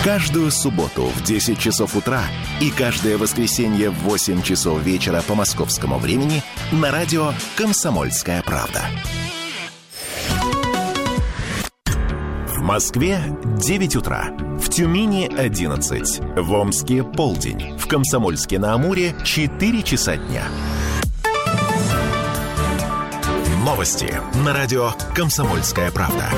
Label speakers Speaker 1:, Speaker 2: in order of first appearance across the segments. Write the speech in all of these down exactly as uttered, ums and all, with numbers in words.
Speaker 1: Каждую субботу в десять часов утра и каждое воскресенье в восемь часов вечера по московскому времени на радио «Комсомольская правда». В Москве девять утра, в Тюмени одиннадцать, в Омске полдень, в Комсомольске-на-Амуре четыре часа дня. Новости на радио «Комсомольская правда».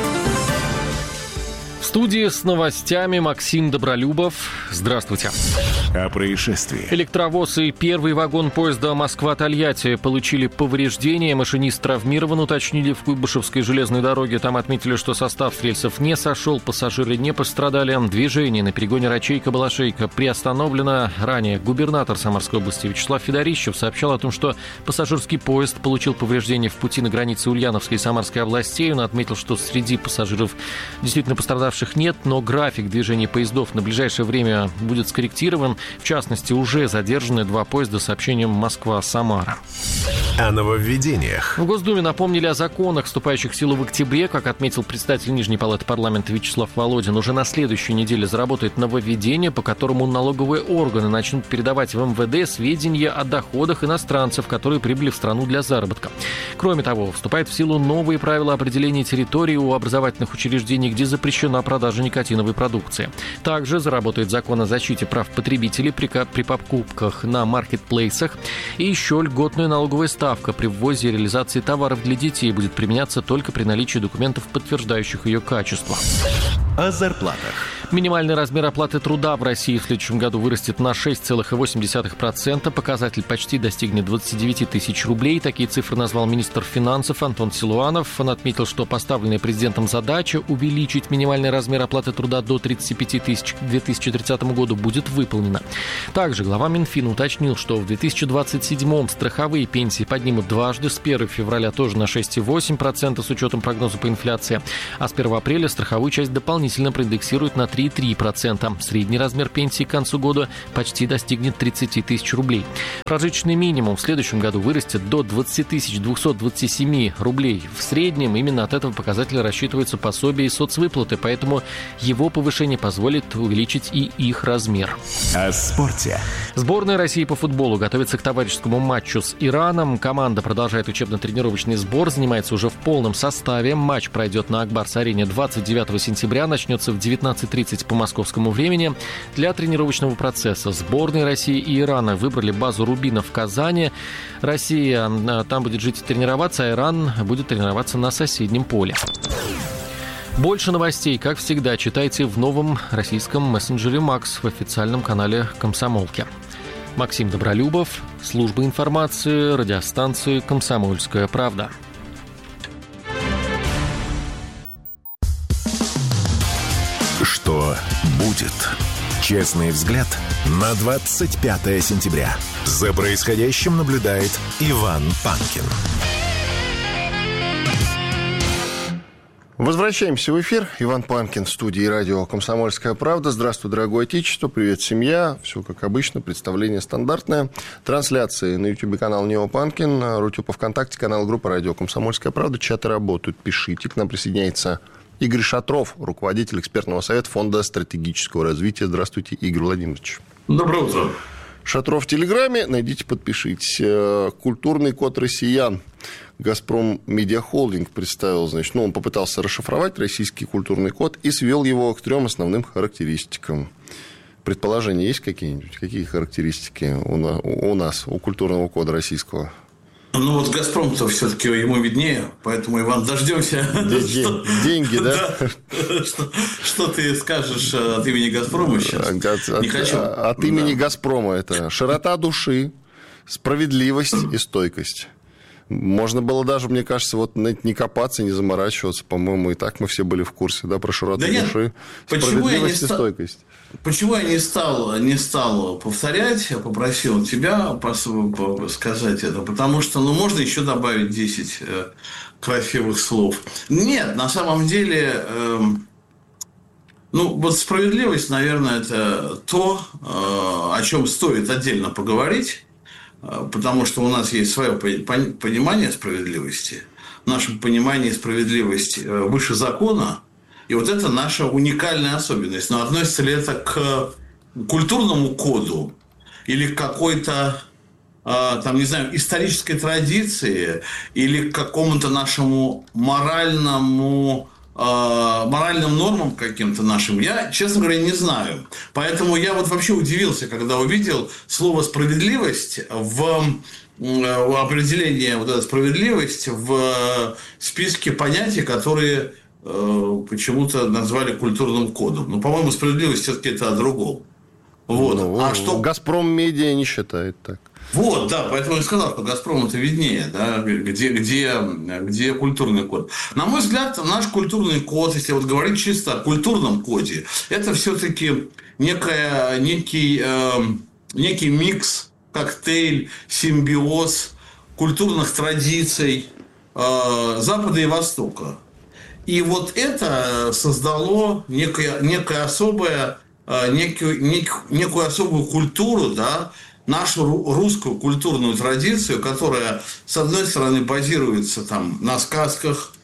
Speaker 2: В студии с новостями Максим Добролюбов. Здравствуйте.
Speaker 1: О происшествии.
Speaker 2: Электровоз и первый вагон поезда Москва-Тольятти получили повреждения. Машинист травмирован, уточнили в Куйбышевской железной дороге. Там отметили, что состав с рельсов не сошел, пассажиры не пострадали. Движение на перегоне Рачейка-Балашейка приостановлено. Ранее губернатор Самарской области Вячеслав Федорищев сообщал о том, что пассажирский поезд получил повреждения в пути на границе Ульяновской и Самарской областей. Он отметил, что среди пассажиров действительно пострадавших нет, но график движения поездов на ближайшее время будет скорректирован. В частности, уже задержаны два поезда с сообщением Москва-Самара.
Speaker 1: О нововведениях.
Speaker 2: В Госдуме напомнили о законах, вступающих в силу в октябре. Как отметил председатель Нижней палаты парламента Вячеслав Володин, уже на следующей неделе заработает нововведение, по которому налоговые органы начнут передавать в эм вэ дэ сведения о доходах иностранцев, которые прибыли в страну для заработка. Кроме того, вступают в силу новые правила определения территории у образовательных учреждений, где запрещена продажа никотиновой продукции. Также заработает закон о защите прав потребителей при, при покупках на маркетплейсах. И еще льготная налоговая ставка при ввозе и реализации товаров для детей будет применяться только при наличии документов, подтверждающих ее качество.
Speaker 1: О зарплатах.
Speaker 2: Минимальный размер оплаты труда в России в следующем году вырастет на шесть целых восемь десятых процента. Показатель почти достигнет двадцать девять тысяч рублей. Такие цифры назвал министр финансов Антон Силуанов. Он отметил, что поставленная президентом задача увеличить минимальный размер оплаты труда до тридцати пяти тысяч к две тысячи тридцатому году будет выполнена. Также глава Минфина уточнил, что в две тысячи двадцать седьмом страховые пенсии поднимут дважды. С первого февраля тоже на шесть целых восемь десятых процента с учетом прогноза по инфляции. А с первого апреля страховую часть дополнительно проиндексируют на три целых три десятых процента. Средний размер пенсии к концу года почти достигнет тридцати тысяч рублей. Прожиточный минимум в следующем году вырастет до двадцати тысяч двухсот двадцати семи рублей. В среднем именно от этого показателя рассчитываются пособия и соцвыплаты, поэтому его повышение позволит увеличить и их размер.
Speaker 1: О спорте.
Speaker 2: Сборная России по футболу готовится к товарищескому матчу с Ираном. Команда продолжает учебно-тренировочный сбор, занимается уже в полном составе. Матч пройдет на Ак-Барс-арене двадцать девятого сентября, начнется в девятнадцать тридцать по московскому времени. Для тренировочного процесса сборные России и Ирана выбрали базу «Рубина» в Казани. Россия там будет жить и тренироваться, а Иран будет тренироваться на соседнем поле. Больше новостей, как всегда, читайте в новом российском мессенджере «Макс» в официальном канале «Комсомолки». Максим Добролюбов, служба информации, радиостанции «Комсомольская правда».
Speaker 1: Что будет? Честный взгляд на двадцать пятое сентября. За происходящим наблюдает Иван Панкин.
Speaker 3: Возвращаемся в эфир. Иван Панкин в студии радио «Комсомольская правда». Здравствуй, дорогое отечество. Привет, семья. Все как обычно. Представление стандартное. Трансляции на YouTube канал Нео Панкин, Рутюб ВКонтакте, канал группы радио «Комсомольская правда». Чаты работают. Пишите. К нам присоединяется Игорь Шатров, руководитель экспертного совета Фонда стратегического развития. Здравствуйте, Игорь Владимирович.
Speaker 4: Доброе утро.
Speaker 3: Шатров в Телеграме. Найдите, подпишитесь. Культурный код россиян. «Газпром Медиа Холдинг» представил, значит, ну, он попытался расшифровать российский культурный код и свел его к трем основным характеристикам. Предположения есть какие-нибудь? Какие характеристики у нас, у культурного кода российского?
Speaker 4: Ну, вот «Газпром»-то все-таки ему виднее, поэтому, Иван, дождемся.
Speaker 3: Деньги, да?
Speaker 4: Что ты скажешь от имени «Газпрома» сейчас? Не хочу.
Speaker 3: От имени «Газпрома» это широта души, справедливость и стойкость. Можно было даже, мне кажется, вот не копаться, не заморачиваться. По-моему, и так мы все были в курсе, да, про широту да души,
Speaker 4: нет,
Speaker 3: справедливость и
Speaker 4: ста...
Speaker 3: стойкость.
Speaker 4: Почему я не стал, не стал повторять, я попросил тебя сказать это, потому что, ну, можно еще добавить десять э, красивых слов. Нет, на самом деле, э, ну, вот справедливость, наверное, это то, э, о чем стоит отдельно поговорить. Потому что у нас есть свое понимание справедливости. В нашем понимании справедливость выше закона И вот это наша уникальная особенность. Но относится ли это к культурному коду или к какой-то, там, не знаю, исторической традиции или к какому-то нашему моральному, моральным нормам каким-то нашим, я, честно говоря, не знаю. Поэтому я вот вообще удивился, когда увидел слово «справедливость» в определение, вот эта справедливость в списке понятий, которые почему-то назвали культурным кодом. Но, по-моему, справедливость все-таки это о другом. Вот.
Speaker 3: Ну,
Speaker 4: а что...
Speaker 3: «Газпром Медиа» не считает так.
Speaker 4: Вот, да, поэтому я сказал, что «Газпром» это виднее, да, где, где, где культурный код. На мой взгляд, наш культурный код, если вот говорить чисто о культурном коде, это все-таки некая, некий, э, некий микс, коктейль, симбиоз культурных традиций э, Запада и Востока. И вот это создало некое, некое особое, э, некую, некую, некую особую культуру, да, нашу русскую культурную традицию, которая, с одной стороны, базируется там на сказках,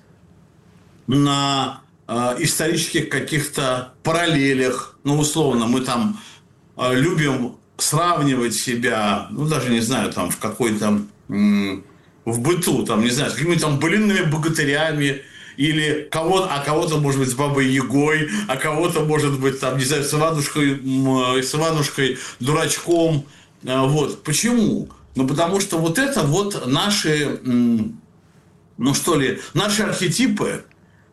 Speaker 4: на э, исторических каких-то параллелях. Ну, условно, мы там э, любим сравнивать себя, ну, даже, не знаю, там, в какой-то, м- в быту, там, не знаю, с какими-то там былинными богатырями, или кого, а кого-то, может быть, с Бабой Ягой, а кого-то, может быть, там, не знаю, с Иванушкой, с Иванушкой дурачком. Вот. Почему? Ну, потому что вот это вот наши, ну, что ли, наши архетипы,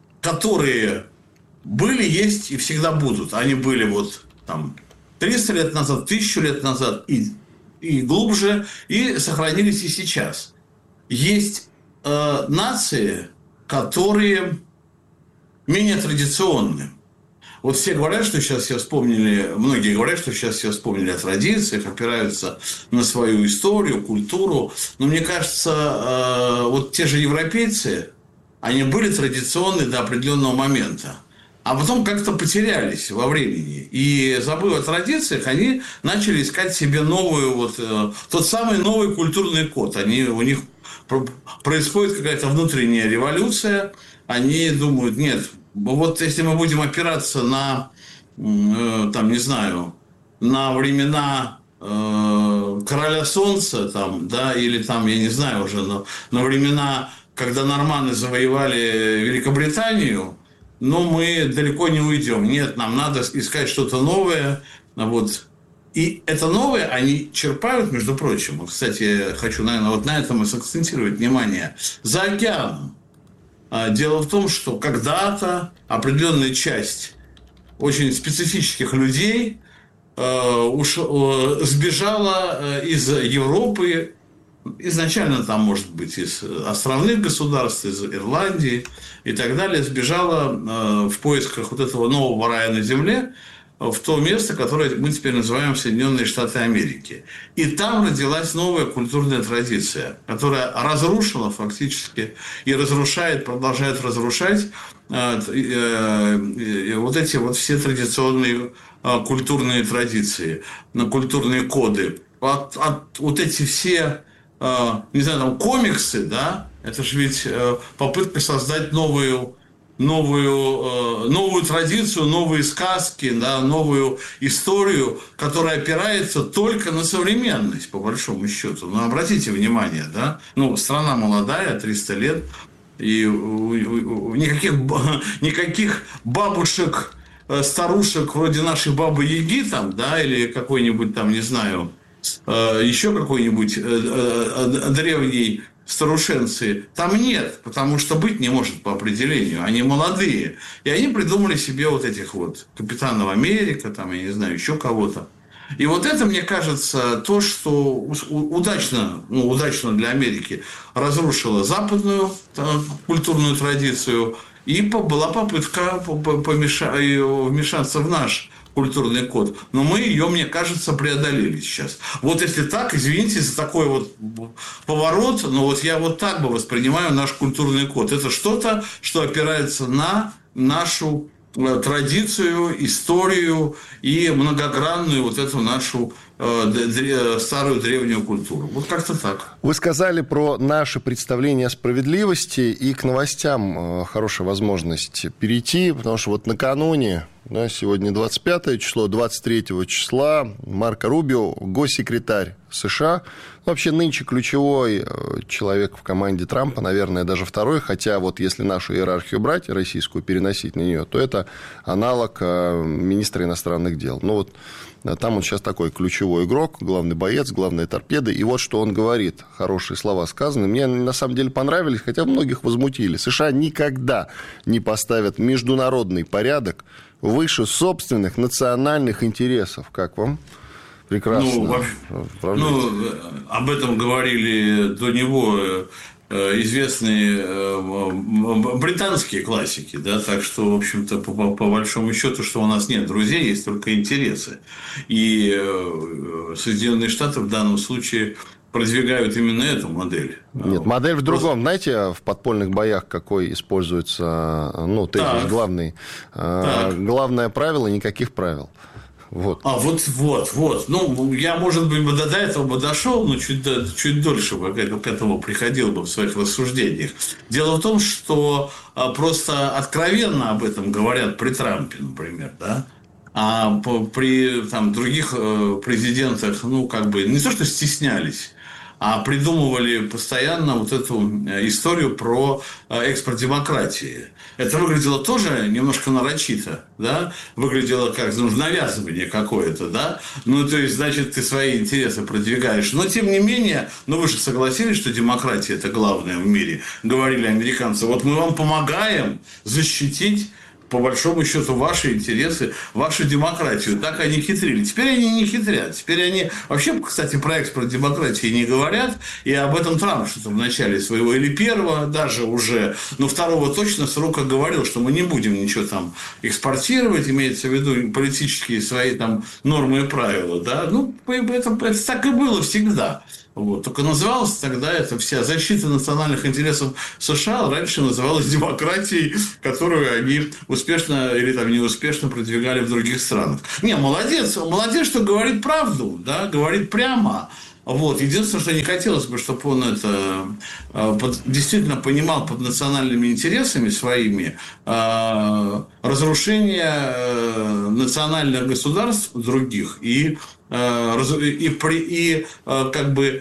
Speaker 4: которые были, есть и всегда будут. Они были вот там триста лет назад, тысячу лет назад и, и глубже, и сохранились и сейчас. Есть э, нации, которые менее традиционны. Вот все говорят, что сейчас все вспомнили, многие говорят, что сейчас все вспомнили о традициях, опираются на свою историю, культуру. Но мне кажется, э, вот те же европейцы, они были традиционны до определенного момента. А потом как-то потерялись во времени. И, забыв о традициях, они начали искать себе новую, вот, э, тот самый новый культурный код. Они, у них происходит какая-то внутренняя революция. Они думают, нет, вот если мы будем опираться на, э, там, не знаю, на времена э, Короля Солнца, там, да, или там, я не знаю уже, но на времена, когда норманы завоевали Великобританию, но мы далеко не уйдем. Нет, нам надо искать что-то новое. Вот. И это новое они черпают, между прочим. Вот, кстати, я хочу, наверное, вот на этом и сакцентировать внимание. За океаном. Дело в том, что когда-то определенная часть очень специфических людей э, уж, э, сбежала из Европы. Изначально там, может быть, из островных государств, из Ирландии и так далее, сбежала э, в поисках вот этого нового рая на земле в то место, которое мы теперь называем Соединенные Штаты Америки. И там родилась новая культурная традиция, которая разрушила фактически и разрушает, продолжает разрушать э, э, э, вот эти вот все традиционные э, культурные традиции, культурные коды. От, от, вот эти все не знаю, там комиксы, да, это же ведь попытка создать новую, новую, новую традицию, новые сказки, да, новую историю, которая опирается только на современность, по большому счету. Но обратите внимание, да, ну, страна молодая, триста лет, и никаких, никаких бабушек, старушек вроде нашей Бабы Яги, там, да, или какой-нибудь там, не знаю, еще какой-нибудь древней старушенцы там нет, потому что быть не может по определению. Они молодые. И они придумали себе вот этих вот Капитанов Америка, там, я не знаю, еще кого-то. И вот это, мне кажется, то, что удачно, ну, удачно для Америки разрушило западную культурную традицию, и была попытка вмешаться в наш культурный код. Но мы ее, мне кажется, преодолели сейчас. Вот если так, извините за такой вот поворот, но вот я вот так бы воспринимаю наш культурный код. Это что-то, что опирается на нашу традицию, историю и многогранную вот эту нашу старую древнюю культуру. Вот как-то так.
Speaker 3: Вы сказали про наше представление о справедливости, и к новостям хорошая возможность перейти, потому что вот накануне, да, сегодня двадцать пятое число, двадцать третьего числа Марко Рубио, госсекретарь США, вообще нынче ключевой человек в команде Трампа, наверное, даже второй, хотя вот если нашу иерархию брать, российскую, переносить на нее, то это аналог министра иностранных дел. Ну вот там он сейчас такой ключевой игрок, главный боец, главная торпеда. И вот что он говорит. Хорошие слова сказаны. Мне на самом деле понравились, хотя многих возмутили. США никогда не поставят международный порядок выше собственных национальных интересов. Как вам? Прекрасно.
Speaker 4: Ну, вообще, ну, об этом говорили до него известные британские классики, да, так что, в общем-то, по, по большому счету, что у нас нет друзей, есть только интересы. И Соединенные Штаты в данном случае продвигают именно эту модель.
Speaker 3: Нет, модель в другом. Просто... Знаете, в подпольных боях какой используется, ну, тезис так. главный? Так. Главное правило – никаких правил. Вот.
Speaker 4: А, вот, вот, вот. Ну, я, может быть, до, до этого бы дошел, но чуть, чуть дольше бы к этому приходил бы в своих рассуждениях. Дело в том, что просто откровенно об этом говорят при Трампе, например, да? А при там, других президентах, ну, как бы, не то, что стеснялись, а придумывали постоянно вот эту историю про экспорт демократии. Это выглядело тоже немножко нарочито, да? Выглядело как ну, навязывание какое-то, да? Ну, то есть, значит, ты свои интересы продвигаешь. Но, тем не менее, ну, вы же согласились, что демократия – это главное в мире. Говорили американцы, вот мы вам помогаем защитить, по большому счету, ваши интересы, вашу демократию. Так они хитрили. Теперь они не хитрят. Теперь они вообще, кстати, про экспорт демократии не говорят. И об этом Трамп что-то в начале своего, или первого даже уже, но второго точно срока говорил, что мы не будем ничего там экспортировать, имеется в виду политические свои там нормы и правила. Да? Ну, это, это так и было всегда. Вот. Только называлась тогда эта вся защита национальных интересов США раньше называлась демократией, которую они успешно или там неуспешно продвигали в других странах. Не, молодец, молодец, что говорит правду, да, говорит прямо. Вот. Единственное, что не хотелось бы, чтобы он это под, действительно понимал под национальными интересами своими э, разрушение э, национальных государств других и И, при, и как бы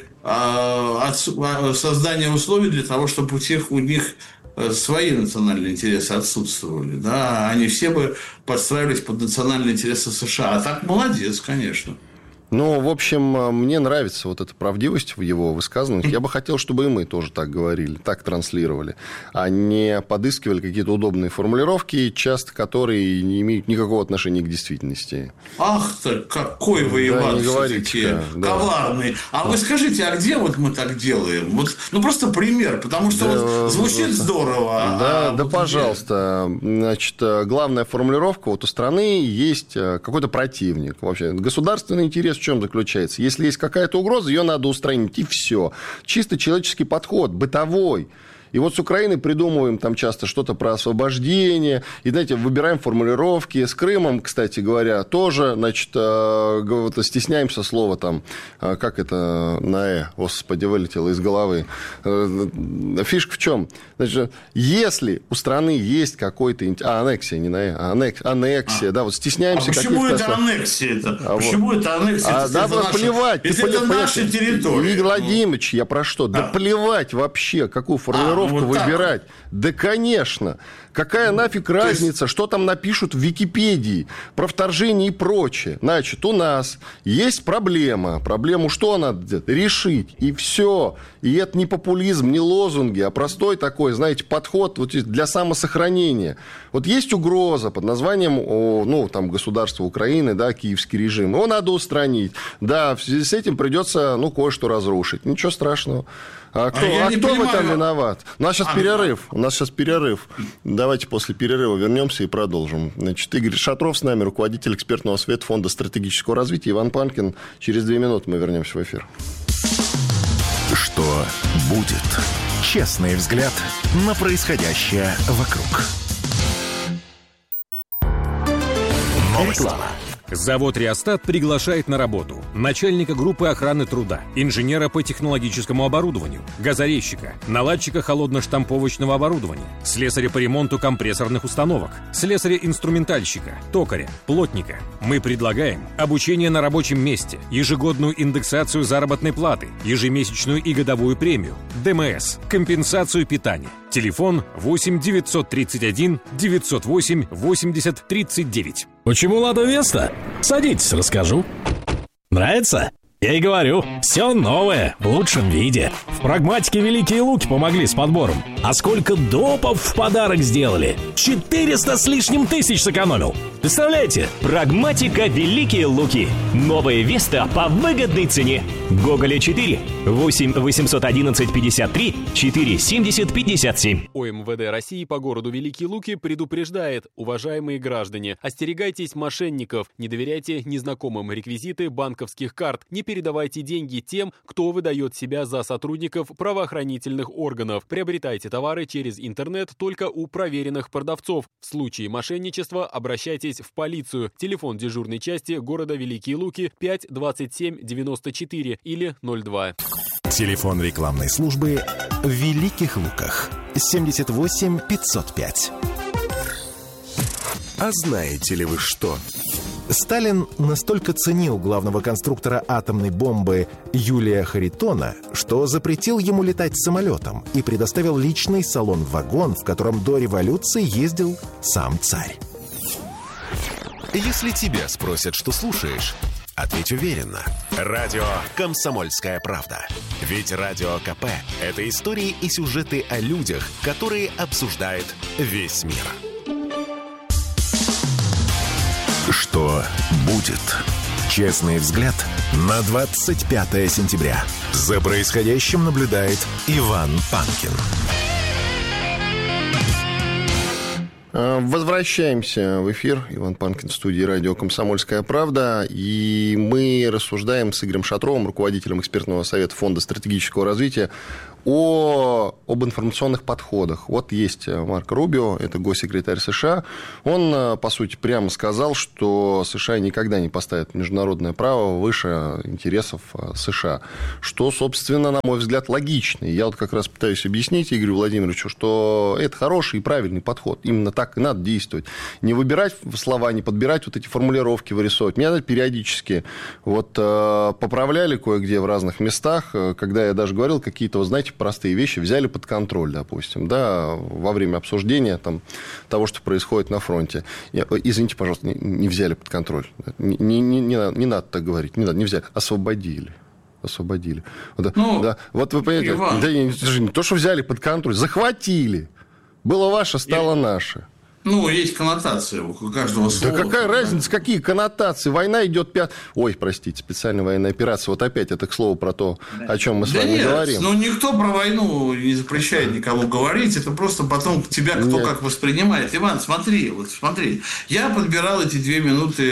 Speaker 4: создание условий для того, чтобы у тех у них свои национальные интересы отсутствовали. Да? Они все бы подстраивались под национальные интересы США. А так молодец, конечно.
Speaker 3: Ну, в общем, мне нравится вот эта правдивость в его высказываниях. Я бы хотел, чтобы и мы тоже так говорили, так транслировали, а не подыскивали какие-то удобные формулировки, часто которые не имеют никакого отношения к действительности.
Speaker 4: Ах ты, какой вы, Иван, да, все-таки да. коварный. А да. Вы скажите, а где вот мы так делаем? Вот, ну, просто пример, потому что да, вот звучит да. здорово.
Speaker 3: Да,
Speaker 4: а
Speaker 3: да
Speaker 4: вот
Speaker 3: пожалуйста. Где? Значит, главная формулировка, вот у страны есть какой-то противник. Вообще, государственный интерес в чем заключается? Если есть какая-то угроза, ее надо устранить, и все. Чисто человеческий подход, бытовой. И вот с Украиной придумываем там часто что-то про освобождение. И, знаете, выбираем формулировки. С Крымом, кстати говоря, тоже, значит, стесняемся слова там, как это на «э», господи, вылетело из головы. Фишка в чем? Значит, если у страны есть какой-то... А, аннексия, не на «э», а аннекс... аннексия, а. да, вот стесняемся...
Speaker 4: А почему это аннексия-то?
Speaker 3: А
Speaker 4: почему
Speaker 3: вот.
Speaker 4: это аннексия?
Speaker 3: А, да,
Speaker 4: это
Speaker 3: плевать.
Speaker 4: Если это наши территории.
Speaker 3: Игорь Владимирович, я про что? А. Да плевать вообще, какую формулировку
Speaker 4: вот
Speaker 3: выбирать.
Speaker 4: Так.
Speaker 3: Да, конечно. Какая нафиг разница, есть... что там напишут в Википедии про вторжение и прочее. Значит, у нас есть проблема. Проблему что надо решить? И все. И это не популизм, не лозунги, а простой такой, знаете, подход вот для самосохранения. Вот есть угроза под названием, ну, там, государство Украины, да, киевский режим. Его надо устранить. Да, в связи с этим придется, ну, кое-что разрушить. Ничего страшного. А кто, а а кто в этом виноват? У нас сейчас а, перерыв. У нас сейчас перерыв. Давайте после перерыва вернемся и продолжим. Значит, Игорь Шатров с нами, руководитель экспертного совета Фонда стратегического развития. Иван Панкин. Через две минуты мы вернемся в эфир.
Speaker 1: Что будет? Честный взгляд на происходящее вокруг. Новости. Реклама.
Speaker 5: Завод «Реостат» приглашает на работу начальника группы охраны труда, инженера по технологическому оборудованию, газорезчика, наладчика холодно-штамповочного оборудования, слесаря по ремонту компрессорных установок, слесаря-инструментальщика, токаря, плотника. Мы предлагаем обучение на рабочем месте, ежегодную индексацию заработной платы, ежемесячную и годовую премию, ДМС, компенсацию питания. Телефон восемь девятьсот тридцать один девятьсот восемь восемьдесят тридцать девять.
Speaker 6: Почему «Лада Веста»? Садитесь, расскажу. Нравится? Я и говорю, все новое, в лучшем виде. В «Прагматике» Великие Луки помогли с подбором. А сколько допов в подарок сделали? четыреста с лишним тысяч сэкономил. Представляете?
Speaker 7: «Прагматика» Великие Луки. Новая «Веста» по выгодной цене. Гоголя четыре. восемь восемьсот одиннадцать пятьдесят три четыре семьдесят пятьдесят семь.
Speaker 8: ОМВД России по городу Великие Луки предупреждает: уважаемые граждане, остерегайтесь мошенников, не доверяйте незнакомым реквизиты банковских карт, не передавайте деньги тем, кто выдает себя за сотрудников правоохранительных органов. Приобретайте товары через интернет только у проверенных продавцов. В случае мошенничества обращайтесь в полицию. Телефон дежурной части города Великие Луки пять двадцать семь девяносто четыре или ноль два.
Speaker 1: Телефон рекламной службы в Великих Луках семьдесят восемь пятьсот пять. А знаете ли вы что? Сталин настолько ценил главного конструктора атомной бомбы Юлия Харитона, что запретил ему летать самолетом и предоставил личный салон-вагон, в котором до революции ездил сам царь. Если тебя спросят, что слушаешь, ответь уверенно. Радио «Комсомольская правда». Ведь Радио КП – это истории и сюжеты о людях, которые обсуждает весь мир. Что будет? Честный взгляд на двадцать пятое сентября. За происходящим наблюдает Иван Панкин.
Speaker 3: Возвращаемся в эфир. Иван Панкин в студии радио «Комсомольская правда». И мы рассуждаем с Игорем Шатровым, руководителем экспертного совета Фонда стратегического развития, о, об информационных подходах. Вот есть Марко Рубио, это госсекретарь США. Он, по сути, прямо сказал, что США никогда не поставят международное право выше интересов США. Что, собственно, на мой взгляд, логично. И я вот как раз пытаюсь объяснить Игорю Владимировичу, что это хороший и правильный подход. Именно так и надо действовать. Не выбирать слова, не подбирать вот эти формулировки, вырисовывать. Меня периодически вот, поправляли кое-где в разных местах, когда я даже говорил какие-то, вы знаете, простые вещи взяли под контроль, допустим, да, во время обсуждения там, того, что происходит на фронте. Я, извините, пожалуйста, не, не взяли под контроль. Не, не, не, не, надо, не надо так говорить. Не надо, не взяли. Освободили. Освободили. Вот, ну, да. Вот вы понимаете, да, не, не то, что взяли под контроль, захватили. Было ваше, стало Я... наше.
Speaker 4: Ну, есть коннотация у каждого слова.
Speaker 3: Да какая
Speaker 4: да.
Speaker 3: разница, какие коннотации? Война идет пят... Ой, простите, специальная военная операция. Вот опять это к слову про то, да. о чем мы с да вами
Speaker 4: нет,
Speaker 3: говорим.
Speaker 4: Ну, никто про войну не запрещает никому говорить. Это просто потом тебя кто нет. как воспринимает. Иван, смотри, вот смотри. Я подбирал эти две минуты,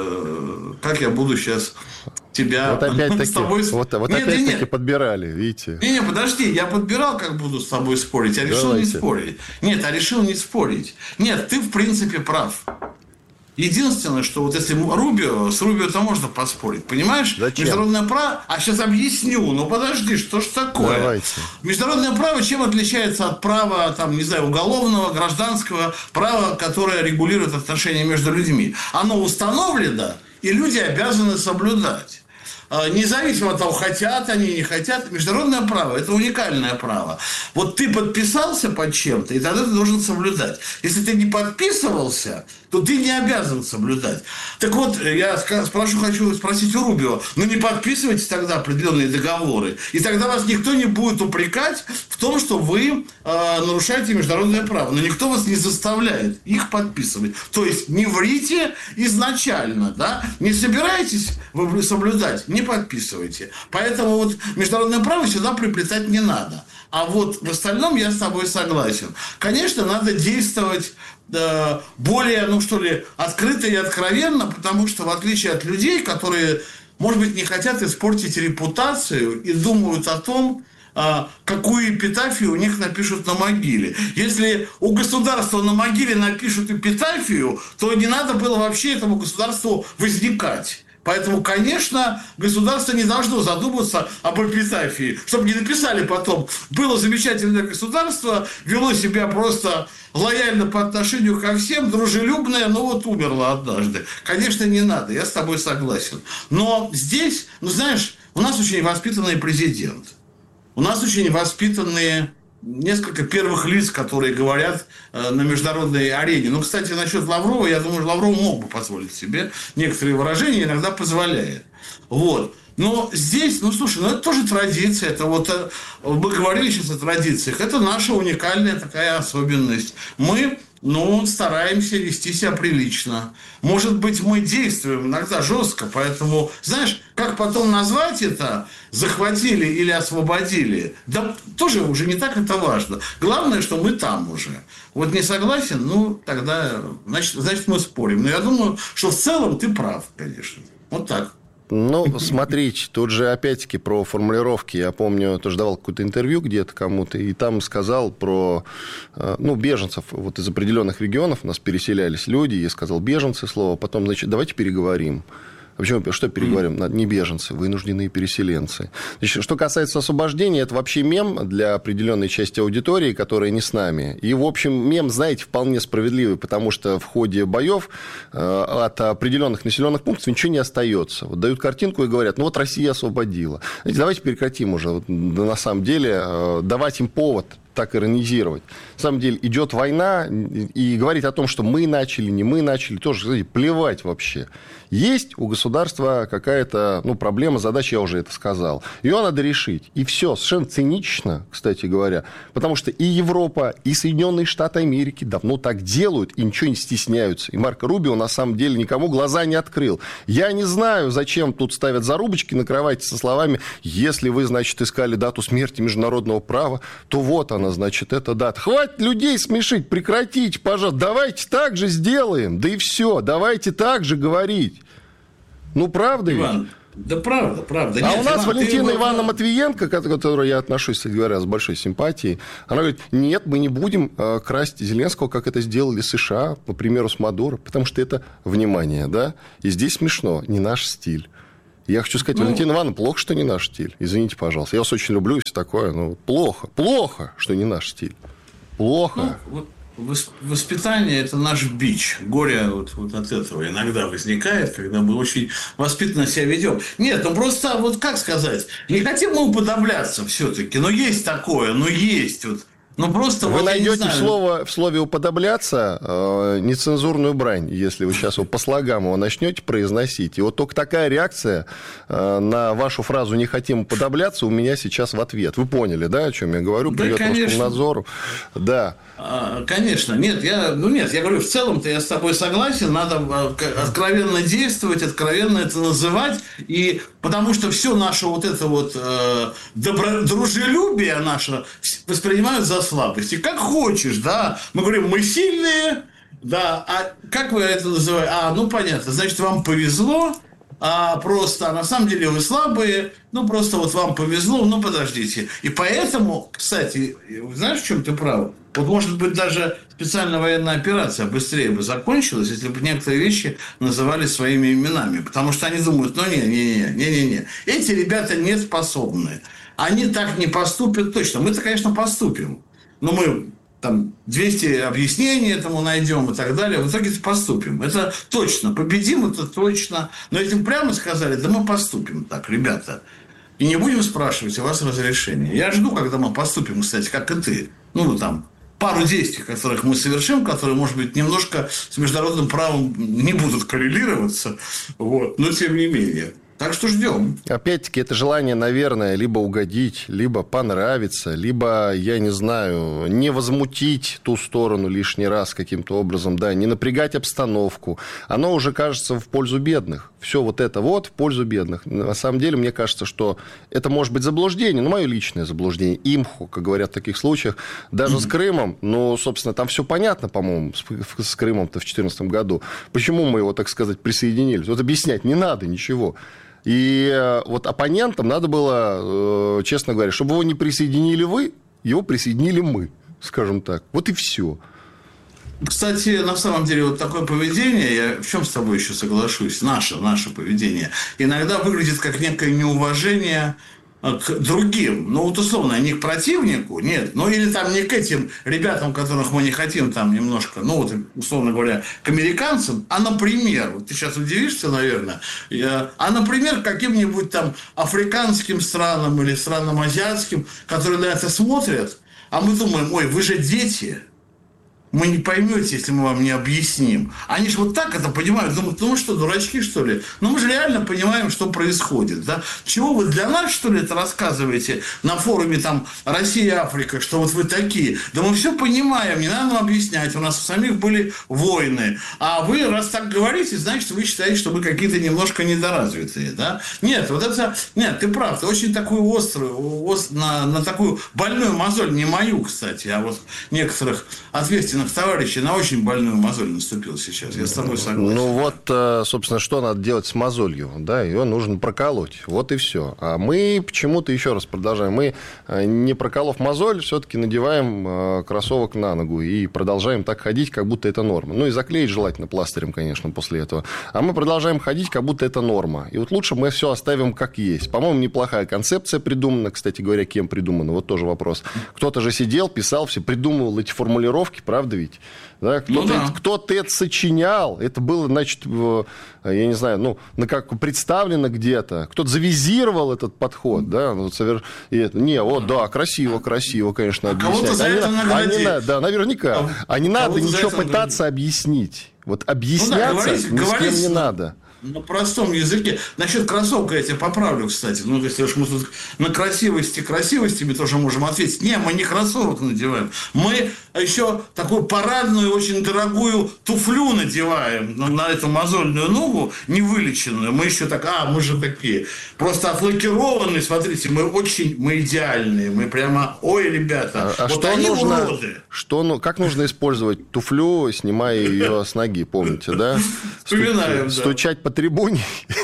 Speaker 4: э, как я буду сейчас... тебя
Speaker 3: вот опять-таки,
Speaker 4: с тобой...
Speaker 3: вот, вот
Speaker 4: нет,
Speaker 3: опять-таки
Speaker 4: нет.
Speaker 3: подбирали, видите.
Speaker 4: Не, не, подожди, я подбирал, как буду с тобой спорить, а решил Давайте. не спорить. Нет, а решил не спорить. Нет, ты в принципе прав. Единственное, что вот если Рубио, с Рубио-то можно поспорить, понимаешь?
Speaker 3: Зачем?
Speaker 4: Международное право... А сейчас объясню, ну подожди, что ж такое?
Speaker 3: Давайте.
Speaker 4: Международное право чем отличается от права, там, не знаю, уголовного, гражданского права, которое регулирует отношения между людьми? Оно установлено, и люди обязаны соблюдать. Независимо от того, хотят они, не хотят, международное право – это уникальное право. Вот ты подписался под чем-то, и тогда ты должен соблюдать. Если ты не подписывался, то ты не обязан соблюдать. Так вот, я спрошу, хочу спросить у Рубио, ну не подписывайте тогда определенные договоры, и тогда вас никто не будет упрекать в том, что вы э, нарушаете международное право. Но никто вас не заставляет их подписывать. То есть, не врите изначально, да? Не собираетесь вы соблюдать, не подписывайте. Поэтому вот международное право сюда приплетать не надо. А вот в остальном я с тобой согласен. Конечно, надо действовать э, более, ну что ли, открыто и откровенно, потому что в отличие от людей, которые, может быть, не хотят испортить репутацию и думают о том, какую эпитафию у них напишут на могиле. Если у государства на могиле напишут эпитафию, то не надо было вообще этому государству возникать. Поэтому, конечно, государство не должно задуматься об эпитафии, чтобы не написали потом: было замечательное государство, вело себя просто лояльно по отношению ко всем, дружелюбное, но вот умерло однажды. Конечно, не надо, я с тобой согласен. Но здесь, ну знаешь, у нас очень воспитанный президент, у нас очень воспитанные несколько первых лиц, которые говорят э, на международной арене. Ну, кстати, насчет Лаврова, я думаю, Лавров мог бы позволить себе некоторые выражения, иногда позволяет. Вот. Но здесь, ну, слушай, ну, это тоже традиция. Это вот, э, мы говорили сейчас о традициях. Это наша уникальная такая особенность. Мы, ну, стараемся вести себя прилично. Может быть, мы действуем иногда жестко, поэтому, знаешь, как потом назвать это, захватили или освободили, да тоже уже не так это важно. Главное, что мы там уже. Вот не согласен, ну, тогда, значит, значит мы спорим. Но я думаю, что в целом ты прав, конечно. Вот так.
Speaker 3: Ну, смотрите, тут же опять-таки про формулировки. Я помню, тоже давал какое-то интервью где-то кому-то, и там сказал про, ну, беженцев. Вот из определенных регионов у нас переселялись люди, я сказал беженцы слово, потом, значит, давайте переговорим. Почему? Что переговорим? Не беженцы, вынужденные переселенцы. Значит, что касается освобождения, это вообще мем для определенной части аудитории, которая не с нами. И, в общем, мем, знаете, вполне справедливый, потому что в ходе боев э, от определенных населенных пунктов ничего не остается. Вот дают картинку и говорят: ну вот Россия освободила. Знаете, давайте прекратим уже, вот, на самом деле, э, давать им повод так иронизировать. На самом деле идет война, и говорить о том, что мы начали, не мы начали, тоже, знаете, плевать вообще. Есть у государства какая-то, ну, проблема, задача, я уже это сказал. Ее надо решить. И все. Совершенно цинично, кстати говоря. Потому что и Европа, и Соединенные Штаты Америки давно так делают и ничего не стесняются. И Марко Рубио, на самом деле, никому глаза не открыл. Я не знаю, зачем тут ставят зарубочки на кровати со словами: если вы, значит, искали дату смерти международного права, то вот она, значит, эта дата. Хватит людей смешить, прекратите, пожалуйста. Давайте так же сделаем. Да и все. Давайте так же говорить. Ну, правда,
Speaker 4: Иван, ведь? Да правда, правда.
Speaker 3: А
Speaker 4: Нет,
Speaker 3: у нас
Speaker 4: Иван,
Speaker 3: Валентина
Speaker 4: ты...
Speaker 3: Ивановна Матвиенко, к которой я отношусь, кстати говоря, с большой симпатией, она говорит: нет, мы не будем э, красть Зеленского, как это сделали США, по примеру, с Мадуро, потому что это, внимание, да, и здесь смешно, не наш стиль. Я хочу сказать, ну... Валентина Ивановна, плохо, что не наш стиль. Извините, пожалуйста. Я вас очень люблю и все такое, но плохо, плохо, что не наш стиль. Плохо.
Speaker 4: Ну, воспитание – это наш бич. Горе вот, вот от этого иногда возникает, когда мы очень воспитанно себя ведем. Нет, ну просто, вот как сказать, не хотим мы уподобляться все-таки, но есть такое, но есть вот. Ну, просто
Speaker 3: вы
Speaker 4: вот,
Speaker 3: найдете в, слово, в слове «уподобляться» э, нецензурную брань, если вы сейчас его по слогам его начнете произносить. И вот только такая реакция э, на вашу фразу «не хотим уподобляться» у меня сейчас в ответ. Вы поняли, да, о чем я говорю?
Speaker 4: Да,
Speaker 3: привет
Speaker 4: конечно.
Speaker 3: Роскомнадзору. Да.
Speaker 4: А, конечно. Нет, я, ну нет, я говорю, в целом-то я с тобой согласен. Надо откровенно действовать, откровенно это называть. И потому что все наше вот это вот э, добро, дружелюбие наше воспринимают за слабости. Как хочешь, да. Мы говорим, мы сильные, да. А как вы это называете? А, ну понятно. Значит, вам повезло. А просто, а на самом деле вы слабые, ну, просто вот вам повезло, ну, подождите. И поэтому, кстати, знаешь, в чем ты прав? Вот, может быть, даже специальная военная операция быстрее бы закончилась, если бы некоторые вещи называли своими именами. Потому что они думают, ну, не-не-не, эти ребята не способны. Они так не поступят точно. Мы-то, конечно, поступим. Но мы... там двести объяснений этому найдем и так далее. В итоге поступим. Это точно. Победим, это точно. Но этим прямо сказали, да мы поступим так, ребята. И не будем спрашивать у вас разрешения. Я жду, когда мы поступим, кстати, как и ты. Ну, там, пару действий, которых мы совершим, которые, может быть, немножко с международным правом не будут коррелироваться. Вот. Но тем не менее. Так что ждем.
Speaker 3: Опять-таки, это желание, наверное, либо угодить, либо понравиться, либо, я не знаю, не возмутить ту сторону лишний раз каким-то образом, да, не напрягать обстановку. Оно уже кажется в пользу бедных. Все вот это вот в пользу бедных. На самом деле, мне кажется, что это может быть заблуждение, но мое личное заблуждение. Имхо, как говорят в таких случаях, даже mm-hmm. с Крымом, ну, собственно, там все понятно, по-моему, с, с Крымом-то в две тысячи четырнадцатом году. Почему мы его, так сказать, присоединились? Вот объяснять не надо ничего. И вот оппонентам надо было, честно говоря, чтобы его не присоединили вы, его присоединили мы, скажем так. Вот и все.
Speaker 4: Кстати, на самом деле, вот такое поведение, я в чем с тобой еще соглашусь, наше, наше поведение, иногда выглядит как некое неуважение к другим. Ну, вот условно, не к противнику, нет, ну, или там не к этим ребятам, которых мы не хотим там немножко, ну, вот, условно говоря, к американцам, а, например, вот ты сейчас удивишься, наверное, я, а, например, каким-нибудь там африканским странам или странам азиатским, которые на это смотрят, а мы думаем, ой, вы же дети, мы не поймете, если мы вам не объясним. Они же вот так это понимают. Думают, ну мы что, дурачки, что ли? Ну мы же реально понимаем, что происходит. Да? Чего вы для нас, что ли, это рассказываете на форуме там Россия-Африка, что вот вы такие? Да мы все понимаем, не надо нам объяснять. У нас у самих были войны. А вы, раз так говорите, значит, вы считаете, что мы какие-то немножко недоразвитые. Да? Нет, вот это... Нет, ты прав. Ты очень такую острую, ост... на, на такую больную мозоль, не мою, кстати, а вот некоторых ответственных товарищей на очень больную мозоль наступил сейчас. Я с тобой согласен.
Speaker 3: Ну вот, собственно, что надо делать с мозолью? Да, ее нужно проколоть. Вот и все. А мы почему-то, еще раз продолжаем, мы, не проколов мозоль, все-таки надеваем кроссовок на ногу и продолжаем так ходить, как будто это норма. Ну и заклеить желательно пластырем, конечно, после этого. А мы продолжаем ходить, как будто это норма. И вот лучше мы все оставим как есть. По-моему, неплохая концепция придумана. Кстати говоря, кем придумана? Вот тоже вопрос. Кто-то же сидел, писал, все придумывал эти формулировки, правда ведь? Да, кто-то, ну, да. кто-то это сочинял, это было, значит, я не знаю, ну, на как представлено где-то, кто-то завизировал этот подход, да, ну, совер... и это, не, вот, да, красиво, красиво, конечно,
Speaker 4: а
Speaker 3: объяснять.
Speaker 4: За это
Speaker 3: а не, а не, да, наверняка, а, а не надо ничего пытаться объяснить, вот объясняться ну, да, говорить, ни говорить, с кем не надо.
Speaker 4: На простом языке. Насчет кроссовка я тебя поправлю, кстати. Ну, если уж мы тут на красивости красивостями тоже можем ответить. Не, мы не кроссовок надеваем. Мы еще такую парадную, очень дорогую туфлю надеваем на, на эту мозольную ногу, невылеченную. Мы еще так, а, мы же такие. Просто отлакированные, смотрите, мы очень, мы идеальные. Мы прямо, ой, ребята,
Speaker 3: а,
Speaker 4: вот
Speaker 3: а
Speaker 4: они
Speaker 3: нужно,
Speaker 4: уроды.
Speaker 3: Что, ну, как нужно использовать туфлю, снимая ее с ноги, помните, да?
Speaker 4: Вспоминаем, да.
Speaker 3: Стучать по трибуне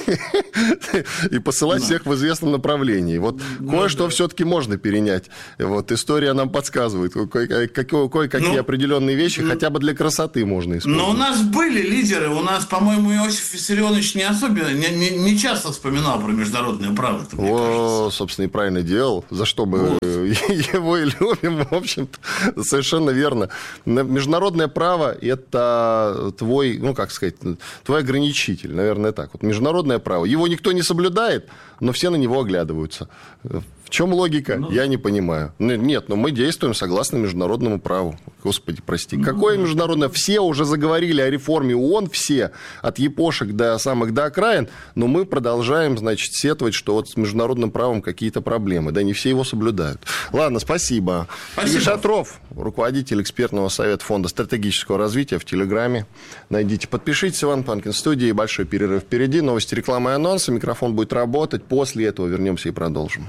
Speaker 3: и посылать да. всех в известном направлении. Вот да, кое-что да. все-таки можно перенять. Вот история нам подсказывает, кое-какие, кое-какие ну, определенные вещи ну, хотя бы для красоты можно использовать.
Speaker 4: Но у нас были лидеры, у нас, по-моему, Иосиф Виссарионович не особенно, не, не, не часто вспоминал про международное право.
Speaker 3: О, собственно, и правильно делал. За что мы вот. его и любим, в общем-то, совершенно верно. Международное право – это твой, ну, как сказать, твой ограничитель, наверное, так. Вот международное право. Его никто не соблюдает, но все на него оглядываются. В чем логика? Ну, я не понимаю. Нет, но мы действуем согласно международному праву. Господи, прости. Ну, Какое международное? Все уже заговорили о реформе ООН, все, от япошек до самых до окраин, но мы продолжаем, значит, сетовать, что вот с международным правом какие-то проблемы. Да, не все его соблюдают. Ладно, спасибо. спасибо. Игорь Шатров, руководитель экспертного совета Фонда стратегического развития в Телеграме. Найдите, подпишитесь. Иван Панкин в студии. Большой перерыв впереди. Новости, реклама и анонсы. Микрофон будет работать. После этого вернемся и продолжим.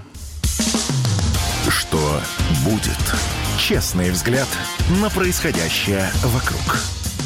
Speaker 1: Что будет? Честный взгляд на происходящее вокруг.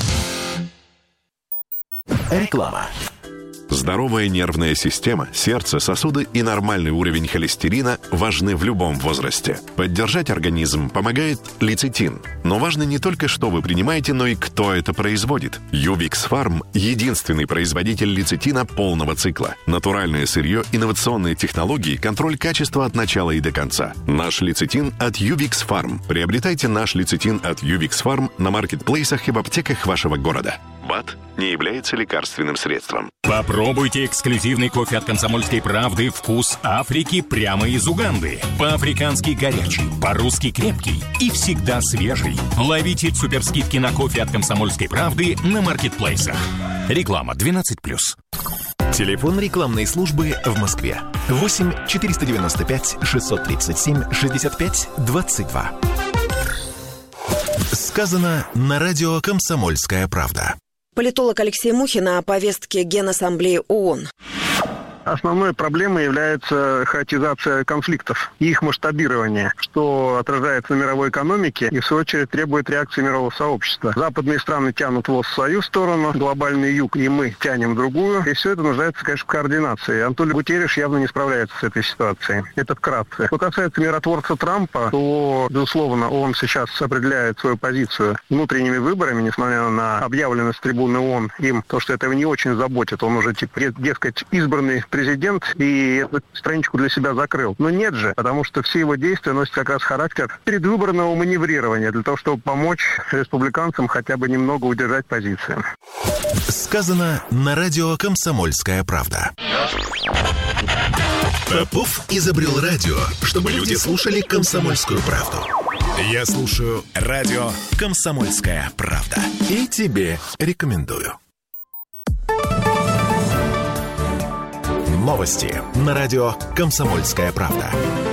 Speaker 1: Реклама.
Speaker 9: Здоровая нервная система, сердце, сосуды и нормальный уровень холестерина важны в любом возрасте. Поддержать организм помогает лецитин. Но важно не только, что вы принимаете, но и кто это производит. Ювикс Фарм – единственный производитель лецитина полного цикла. Натуральное сырье, инновационные технологии, контроль качества от начала и до конца. Наш лецитин от Ювикс Фарм. Приобретайте наш лецитин от Ювикс Фарм на маркетплейсах и в аптеках вашего города. БАД не является лекарственным средством.
Speaker 5: Попробуйте эксклюзивный кофе от «Комсомольской правды» «Вкус Африки» прямо из Уганды. По-африкански горячий, по-русски крепкий и всегда свежий. Ловите суперскидки на кофе от «Комсомольской правды» на маркетплейсах. Реклама двенадцать плюс.
Speaker 1: Телефон рекламной службы в Москве. восемь четыреста девяносто пять шестьсот тридцать семь шестьдесят пять двадцать два. Сказано на радио «Комсомольская правда».
Speaker 10: Политолог Алексей Мухин о повестке Генассамблеи ООН. Основной проблемой является хаотизация конфликтов и их масштабирование, что отражается на мировой экономике и, в свою очередь, требует реакции мирового сообщества. Западные страны тянут ВОЗ в свою сторону, глобальный юг, и мы тянем в другую. И все это нуждается, конечно, в координации. Антонио Гутерриш явно не справляется с этой ситуацией. Это вкратце. Что касается миротворца Трампа, то, безусловно, он сейчас определяет свою позицию внутренними выборами, несмотря на объявленность с трибуны ООН им, то, что это его не очень заботит. Он уже, типа, дескать, избранный президент и эту страничку для себя закрыл. Но нет же, потому что все его действия носят как раз характер предвыборного маневрирования для того, чтобы помочь республиканцам хотя бы немного удержать позиции.
Speaker 1: Сказано на радио «Комсомольская правда». Попов изобрел радио, чтобы люди слушали «Комсомольскую правду». Я слушаю радио «Комсомольская правда». И тебе рекомендую. Новости на радио «Комсомольская правда».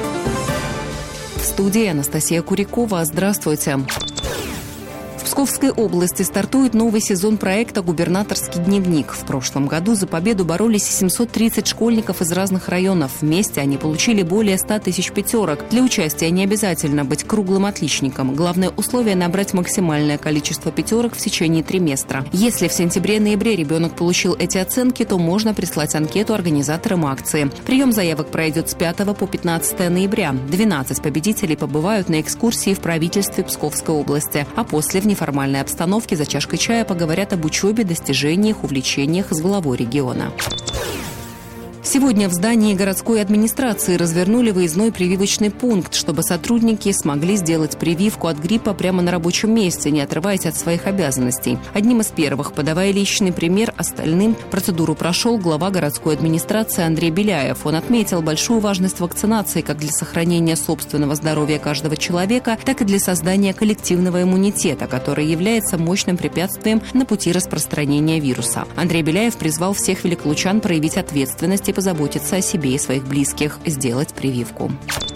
Speaker 11: В студии Анастасия Курякова. Здравствуйте. В Псковской области стартует новый сезон проекта «Губернаторский дневник». В прошлом году за победу боролись семьсот тридцать школьников из разных районов. Вместе они получили более ста тысяч пятерок. Для участия не обязательно быть круглым отличником. Главное условие – набрать максимальное количество пятерок в течение триместра. Если в сентябре-ноябре ребенок получил эти оценки, то можно прислать анкету организаторам акции. Прием заявок пройдет с пятого по пятнадцатое ноября. двенадцать победителей побывают на экскурсии в правительстве Псковской области, а после в неформальной обстановке за чашкой чая поговорят об учебе, достижениях, увлечениях с главой региона. Сегодня в здании городской администрации развернули выездной прививочный пункт, чтобы сотрудники смогли сделать прививку от гриппа прямо на рабочем месте, не отрываясь от своих обязанностей. Одним из первых, подавая личный пример остальным, процедуру прошел глава городской администрации Андрей Беляев. Он отметил большую важность вакцинации как для сохранения собственного здоровья каждого человека, так и для создания коллективного иммунитета, который является мощным препятствием на пути распространения вируса. Андрей Беляев призвал всех великолучан проявить ответственность и позаботиться о себе и своих близких, сделать прививку.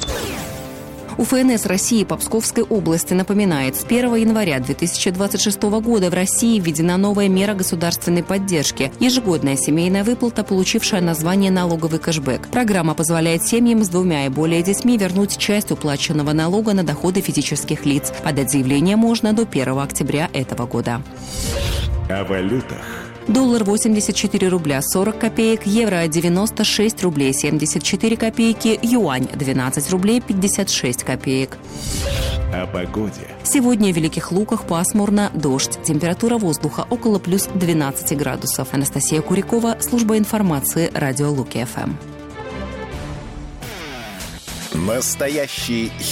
Speaker 11: УФНС России по Псковской области напоминает, с первого января две тысячи двадцать шестого года в России введена новая мера государственной поддержки – ежегодная семейная выплата, получившая название налоговый кэшбэк. Программа позволяет семьям с двумя и более детьми вернуть часть уплаченного налога на доходы физических лиц. Подать заявление можно до первого октября этого года.
Speaker 12: О валютах.
Speaker 11: Доллар восемьдесят четыре рубля сорок копеек, евро девяносто шесть рублей семьдесят четыре копейки, юань двенадцать рублей пятьдесят шесть копеек.
Speaker 12: О погоде.
Speaker 11: Сегодня в Великих Луках пасмурно, дождь. Температура воздуха около плюс двенадцати градусов. Анастасия Курякова, служба информации, радио Луки-ФМ.
Speaker 1: Настоящий